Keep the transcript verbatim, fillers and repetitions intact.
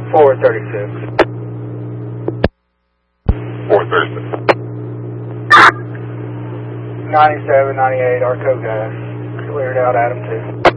four thirty-six. four thirty-six. ninety-seven, ninety-eight, Arco gas. Cleared out Adam two.